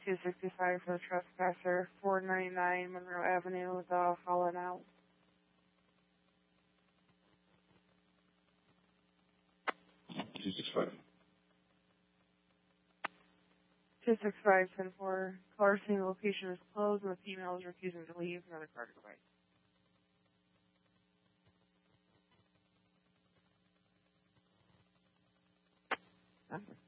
265 for the trespasser, 499 Monroe Avenue, the Holland Out. 265. 265, 10-4. Caller saying the location is closed and the female is refusing to leave. Another car to go by. Nothing.